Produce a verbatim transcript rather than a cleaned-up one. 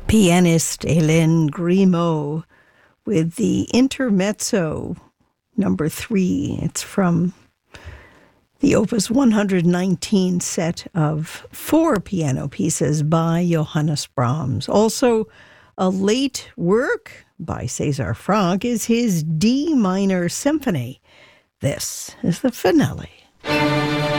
Pianist Hélène Grimaud with the Intermezzo number three. It's from the Opus one hundred nineteen set of four piano pieces by Johannes Brahms. Also, a late work by César Franck is his D minor symphony. This is the finale.